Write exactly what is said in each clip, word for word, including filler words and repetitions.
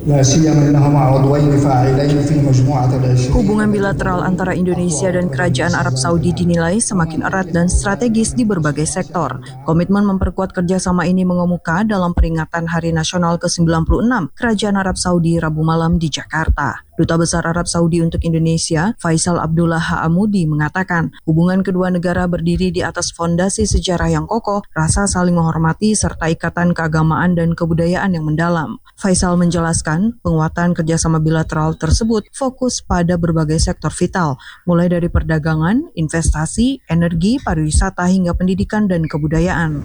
Hubungan bilateral antara Indonesia dan Kerajaan Arab Saudi dinilai semakin erat dan strategis di berbagai sektor. Komitmen memperkuat kerjasama ini mengemuka dalam peringatan Hari Nasional ke sembilan puluh enam Kerajaan Arab Saudi Rabu malam di Jakarta. Duta Besar Arab Saudi untuk Indonesia, Faisal Abdullah Ha'amudi, mengatakan hubungan kedua negara berdiri di atas fondasi sejarah yang kokoh, rasa saling menghormati, serta ikatan keagamaan dan kebudayaan yang mendalam. Faisal menjelaskan penguatan kerjasama bilateral tersebut fokus pada berbagai sektor vital, mulai dari perdagangan, investasi, energi, pariwisata, hingga pendidikan dan kebudayaan.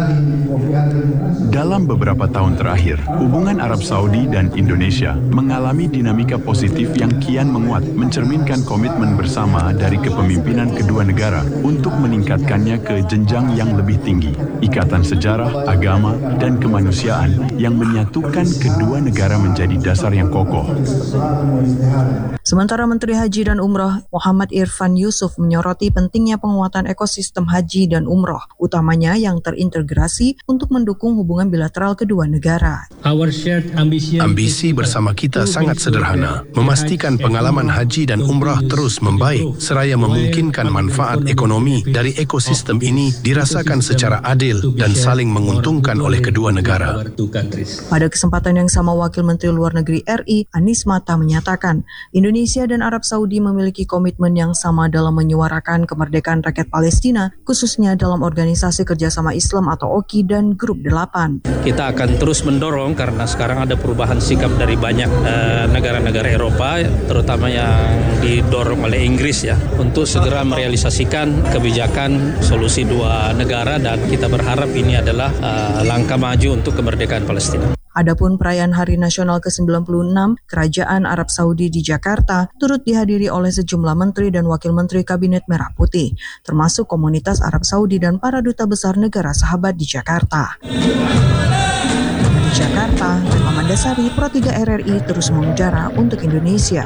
Dalam beberapa tahun terakhir, hubungan Arab Saudi dan Indonesia mengalami dinamika positif yang kian menguat, mencerminkan komitmen bersama dari kepemimpinan kedua negara untuk meningkatkannya ke jenjang yang lebih tinggi. Ikatan sejarah, agama, dan kemanusiaan yang menyatukan kedua negara menjadi dasar yang kokoh. Sementara Menteri Haji dan Umroh Muhammad Irfan Yusuf menyoroti pentingnya penguatan ekosistem haji dan umroh, utamanya yang terintegrasi untuk mendukung hubungan bilateral kedua negara. Ambisi bersama kita sangat sederhana, memastikan pengalaman haji dan umrah terus membaik, seraya memungkinkan manfaat ekonomi dari ekosistem ini dirasakan secara adil dan saling menguntungkan oleh kedua negara. Pada kesempatan yang sama, Wakil Menteri Luar Negeri R I Anies Mata menyatakan Indonesia dan Arab Saudi memiliki komitmen yang sama dalam menyuarakan kemerdekaan rakyat Palestina, khususnya dalam Organisasi Kerjasama Islam atau O K I dan Grup delapan. Kita akan terus mendorong karena sekarang ada perubahan sikap dari banyak uh, negara-negara Eropa, terutama yang didorong oleh Inggris ya, untuk segera merealisasikan kebijakan solusi dua negara, dan kita berharap ini adalah uh, langkah maju untuk kemerdekaan Palestina. Adapun perayaan Hari Nasional ke sembilan puluh enam Kerajaan Arab Saudi di Jakarta turut dihadiri oleh sejumlah menteri dan wakil menteri Kabinet Merah Putih, termasuk komunitas Arab Saudi dan para duta besar negara sahabat di Jakarta. Di Jakarta, Retno Mandasari, Pro tiga R R I terus mengudara untuk Indonesia.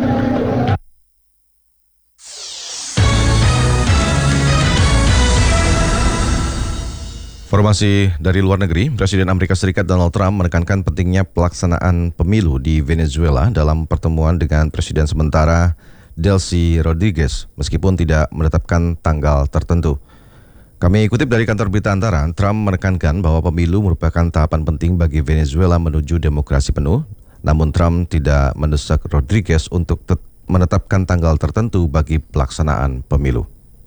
Informasi dari luar negeri, Presiden Amerika Serikat Donald Trump menekankan pentingnya pelaksanaan pemilu di Venezuela dalam pertemuan dengan Presiden sementara Delcy Rodriguez, meskipun tidak menetapkan tanggal tertentu. Kami kutip dari kantor berita Antara, Trump menekankan bahwa pemilu merupakan tahapan penting bagi Venezuela menuju demokrasi penuh, namun Trump tidak mendesak Rodriguez untuk tet- menetapkan tanggal tertentu bagi pelaksanaan pemilu.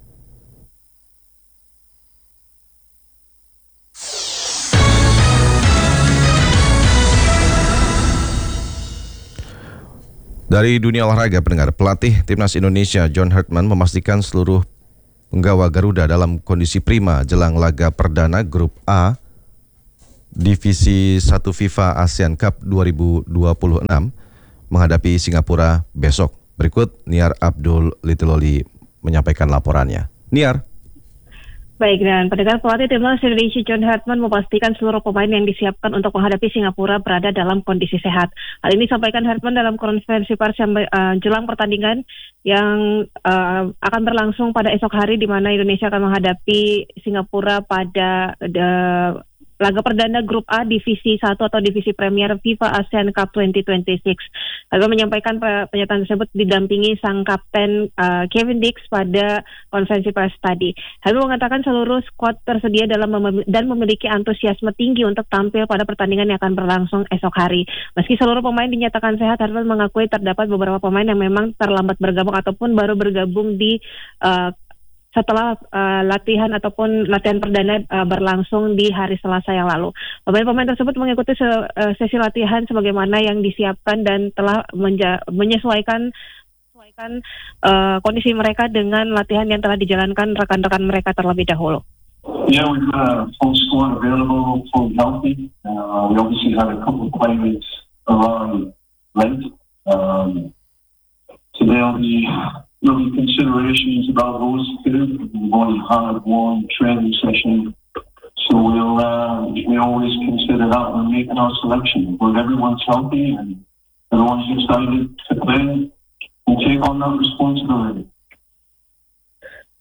Dari dunia olahraga, pendengar, pelatih Timnas Indonesia John Hartman memastikan seluruh penggawa Garuda dalam kondisi prima jelang laga perdana Grup A Divisi satu FIFA ASEAN Cup dua ribu dua puluh enam menghadapi Singapura besok. Berikut Niar Abdul Litiloli menyampaikan laporannya. Niar. Baik, dan pendengar, pelatih Timnas Indonesia John Hartman memastikan seluruh pemain yang disiapkan untuk menghadapi Singapura berada dalam kondisi sehat. Hal ini disampaikan Hartman dalam konferensi pers yang uh, jelang pertandingan yang uh, akan berlangsung pada esok hari, di mana Indonesia akan menghadapi Singapura pada uh, laga perdana Grup A Divisi satu atau Divisi Premier FIFA ASEAN Cup dua ribu dua puluh enam. Lalu menyampaikan pernyataan tersebut didampingi sang kapten uh, Kevin Dix pada konferensi pers tadi. Lalu mengatakan seluruh skuad tersedia dalam mem- dan memiliki antusiasme tinggi untuk tampil pada pertandingan yang akan berlangsung esok hari. Meski seluruh pemain dinyatakan sehat, Hartman mengakui terdapat beberapa pemain yang memang terlambat bergabung ataupun baru bergabung di uh, setelah uh, latihan ataupun latihan perdana uh, berlangsung di hari Selasa yang lalu. Pemain-pemain tersebut mengikuti se- uh, sesi latihan sebagaimana yang disiapkan dan telah menja- menyesuaikan menyesuaikan uh, kondisi mereka dengan latihan yang telah dijalankan rekan-rekan mereka terlebih dahulu. Yeah, we've got a full squad available, fully healthy. Uh, we obviously had a couple of players arrive late. Um, so they'll be really considerations about those two. We've only had one training session, so we'll uh, we always consider that when making our selection. But everyone's healthy and everyone's excited to play and take on that responsibility.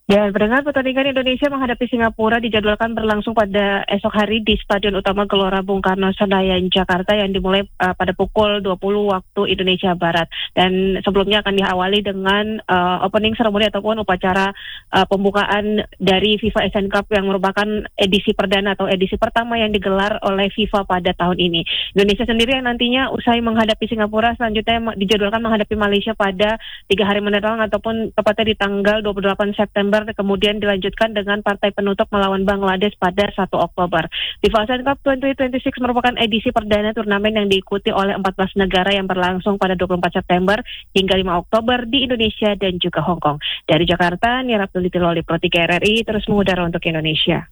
Dan pendengar, pertandingan Indonesia menghadapi Singapura dijadwalkan berlangsung pada esok hari di Stadion Utama Gelora Bung Karno Senayan, Jakarta yang dimulai uh, pada pukul dua puluh waktu Indonesia Barat. Dan sebelumnya akan diawali dengan uh, opening ceremony ataupun upacara uh, pembukaan dari FIFA Asian Cup yang merupakan edisi perdana atau edisi pertama yang digelar oleh FIFA pada tahun ini. Indonesia sendiri yang nantinya usai menghadapi Singapura selanjutnya dijadwalkan menghadapi Malaysia pada tiga hari mendatang ataupun tepatnya di tanggal dua puluh delapan September, kemudian dilanjutkan dengan partai penutup melawan Bangladesh pada satu Oktober. FIFA Asian Cup dua ribu dua puluh enam merupakan edisi perdana turnamen yang diikuti oleh empat belas negara yang berlangsung pada dua puluh empat September hingga lima Oktober di Indonesia dan juga Hong Kong. Dari Jakarta, Nia Raptuliti Loli, Pro tiga R R I, terus mengudara untuk Indonesia.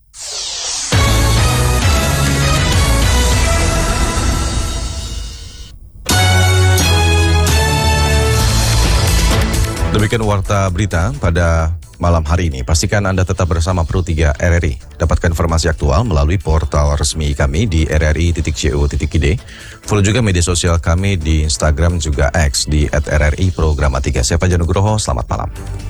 Demikian warta berita pada malam hari ini. Pastikan Anda tetap bersama Pro tiga R R I. Dapatkan informasi aktual melalui portal resmi kami di r r i titik co titik i d. Follow juga media sosial kami di Instagram juga X di at r r i programa tiga. Saya Fajar Nugroho, selamat malam.